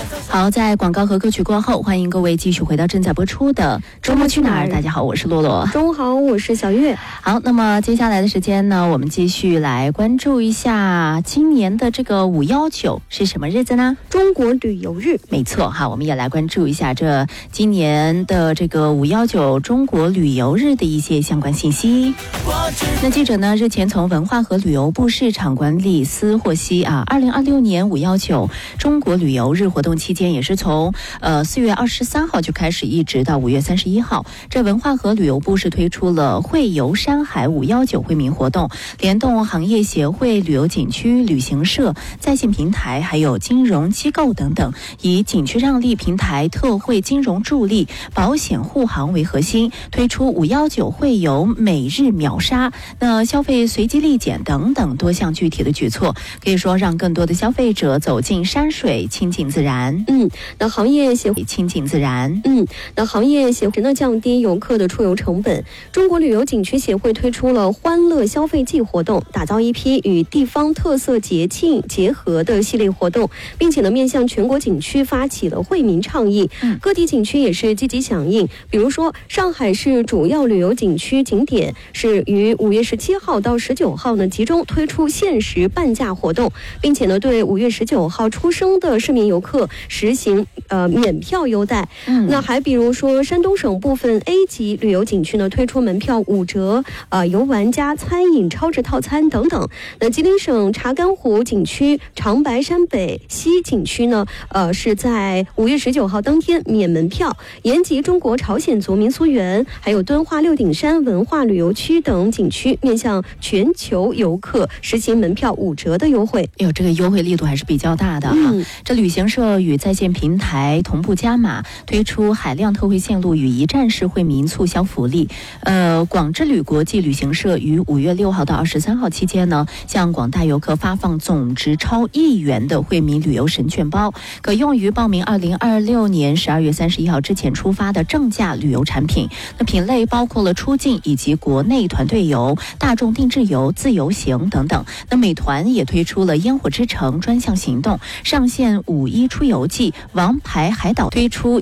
好，在广告和歌曲过后，欢迎各位继续回到正在播出的周末去哪儿。大家好，我是洛洛。 中午好，我是小月。 好，那么接下来的时间呢，我们继续来关注一下今年的这个519是什么日子呢？ 中国旅游日。 没错哈，我们也来关注一下这今年的这个519中国旅游日的一些相关信息。那记者呢日前从文化和旅游部市场管理司获悉2026年519中国旅游日活动期间，也是从4月23号就开始，一直到5月31号。这文化和旅游部是推出了会游山海519惠民活动，联动行业协会、旅游景区、旅行社、在线平台，还有金融机构等等，以景区让利平台、特惠金融助力、保险护航为核心，推出519会游每日秒杀、消费随机立减等等多项具体的举措，可以说让更多的消费者走进山水，亲近自然。 那行业协会亲近自然。 那行业协会呢降低游客的出游成本。中国旅游景区协会推出了欢乐消费季活动，打造一批与地方特色节庆结合的系列活动，并且呢面向全国景区发起了惠民倡议。各地景区也是积极响应，比如说上海市主要旅游景区景点是于5月17号到19号呢集中推出限时半价活动，并且呢对5月19号出生的市民游客实行免票优待。那还比如说山东省部分 A 级旅游景区呢推出门票5折、游玩加餐饮超值套餐等等。那吉林省查干湖景区长白山北西景区呢是在5月19号当天免门票。延吉中国朝鲜族民俗园还有敦化六顶山文化旅游区等景区面向全球游客实行门票5折的优惠。 这个优惠力度还是比较大的哈。这旅行社与在线平台同步加码，推出海量特惠线路与一站式惠民促销福利。广之旅国际旅行社于5月6号到23号期间呢，向广大游客发放总值超1亿元的惠民旅游神券包，可用于报名2026年12月31号之前出发的正价旅游产品。那品类包括了出境以及国内团队游、大众定制游、自由行等等。那美团也推出了烟火之城专项行动，上线5·1出游季，王牌海岛推出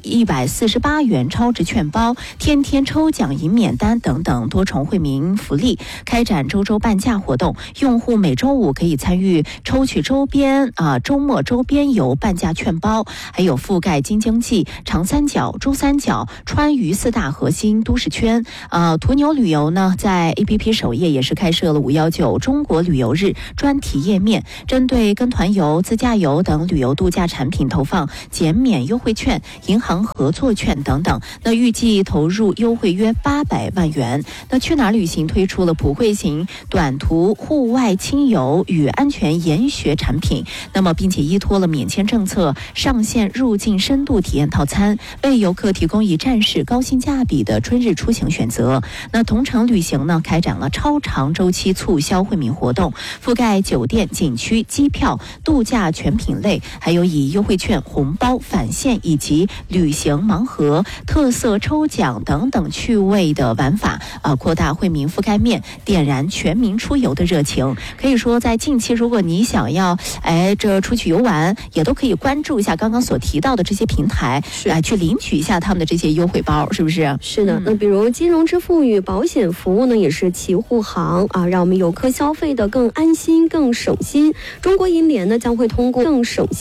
148元超值券包，天天抽奖赢免单等等多重惠民福利，开展周半价活动，用户每周5可以参与抽取周末周边游半价券包，还有覆盖京津冀、长三角、珠三角、川渝4大核心都市圈。途牛旅游呢在 APP 首页也是开设了519中国旅游日专题页面，针对跟团游、自驾游等旅游度假产品投放减免优惠券、银行合作券等等。那预计投入优惠约800万元。那去哪儿旅行推出了普惠型短途户外轻游与安全研学产品，那么并且依托了免签政策，上线入境深度体验套餐，为游客提供一站式高性价比的春日出行选择。那同程旅行呢开展了超长周期促销惠民活动，覆盖酒店、景区、机票、度假全品类，还有以优惠券、红包、返现以及旅行盲盒、特色抽奖等等趣味的玩法，扩大惠民覆盖面，点燃全民出游的热情。可以说在近期，如果你想要出去游玩，也都可以关注一下刚刚所提到的这些平台，去领取一下他们的这些优惠包，是不是？ 是的。那比如金融支付与保险服务呢也是齐护航让我们游客消费的更安心、更省心。中国银联呢将会通过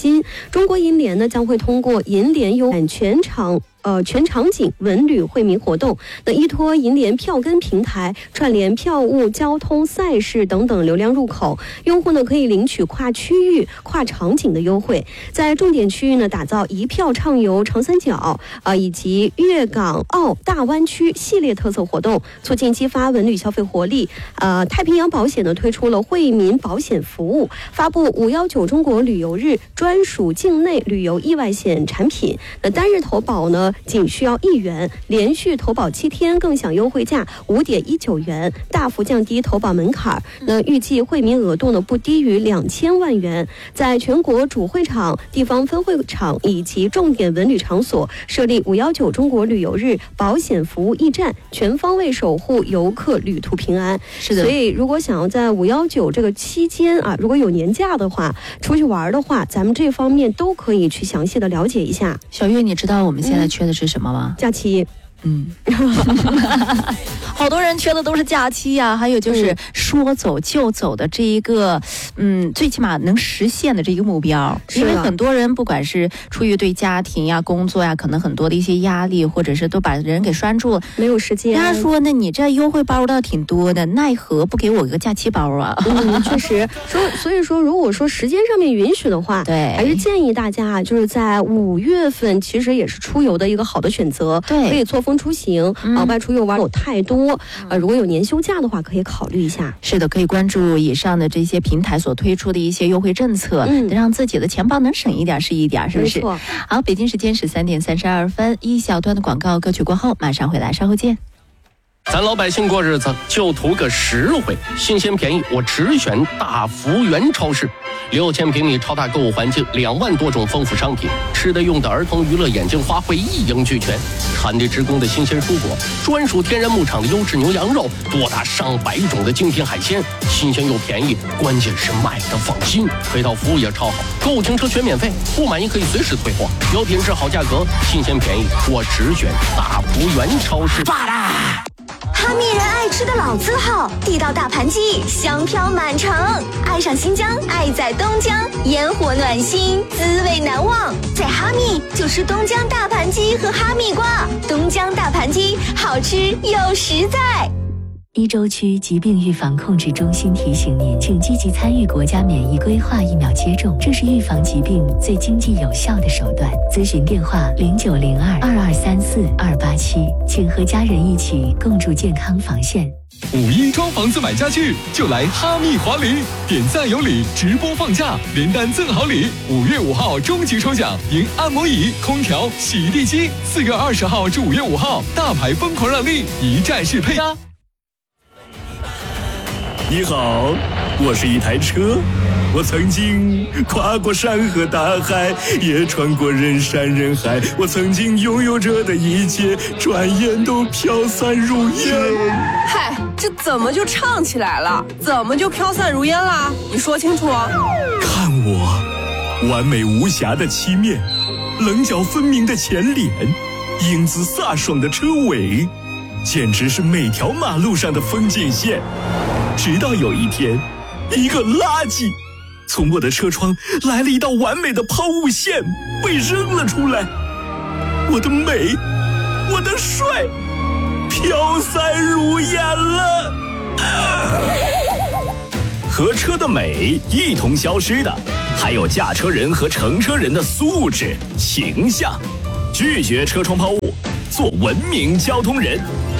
银联优惠全场景文旅惠民活动，那依托银联票根平台串联票务、交通、赛事等等流量入口，用户呢可以领取跨区域、跨场景的优惠。在重点区域呢，打造一票畅游长三角以及粤港澳大湾区系列特色活动，促进激发文旅消费活力。太平洋保险呢推出了惠民保险服务，发布519中国旅游日专属境内旅游意外险产品。那单日投保呢呢，仅需要1元，连续投保7天更享优惠价5.19元，大幅降低投保门槛。那预计惠民额度呢不低于2000万元，在全国主会场、地方分会场以及重点文旅场所设立519中国旅游日保险服务驿站，全方位守护游客旅途平安。 是的， 所以如果想要在519这个期间啊，如果有年假的话，出去玩的话，咱们这方面都可以去详细的了解一下。 小月，你知道我们现在缺的是什么吗？ 假期。 好多人缺的都是假期呀，还有就是说走就走的这一个，最起码能实现的这一个目标。因为很多人不管是出于对家庭呀、工作呀，可能很多的一些压力，或者是都把人给拴住了， 没有时间。 他说呢，你这优惠包倒挺多的，奈何不给我个假期包啊？ 确实，所以说，如果说时间上面允许的话， 对， 还是建议大家啊，就是在5月份，其实也是出游的一个好的选择， 对， 可以错峰出行啊，外出游玩有太多如果有年休假的话，可以考虑一下。 是的，可以关注以上的这些平台所推出的一些优惠政策，让自己的钱包能省一点是一点，是不是？ 没错。 好，北京时间13点32分，一小段的广告歌曲过后，马上回来，稍后见。 咱老百姓过日子就图个实惠，新鲜便宜，我只选大福源超市。6000平米超大购物环境，2万多种丰富商品，吃的用的儿童娱乐眼镜花卉一应俱全，产地直供的新鲜蔬果，专属天然牧场的优质牛羊肉，多达上百种的精品海鲜，新鲜又便宜，关键是买的放心，配套服务也超好，购物停车全免费，不满意可以随时退货，有品质好价格，新鲜便宜，我只选大福源超市。 罢啦！哈密人爱吃的老字号，地道大盘鸡，香飘满城。爱上新疆，爱在东江，烟火暖心，滋味难忘。在哈密就吃东江大盘鸡和哈密瓜，东江大盘鸡好吃又实在。 一州区疾病预防控制中心提醒您，请积极参与国家免疫规划疫苗接种，这是预防疾病最经济有效的手段。咨询电话0902-2234-287，请和家人一起共筑健康防线。 5·1装房子买家具就来哈密华林，点赞有礼，直播放价，连单赠好礼。5月5号终极抽奖，赢按摩椅、空调、洗地机。4月20号至5月5号，大牌疯狂让利，一站式配搭。 你好，我是一台车，我曾经跨过山河大海，也穿过人山人海，我曾经拥有着的一切，转眼都飘散如烟。 嗨，这怎么就唱起来了？怎么就飘散如烟了？你说清楚啊！ 看我，完美无瑕的漆面，棱角分明的前脸，英姿飒爽的车尾，简直是每条马路上的风景线。直到有一天，一个垃圾从我的车窗来了一道完美的抛物线，被扔了出来。我的美，我的帅，飘散如烟了。和车的美一同消失的，还有驾车人和乘车人的素质、形象。拒绝车窗抛物，做文明交通人。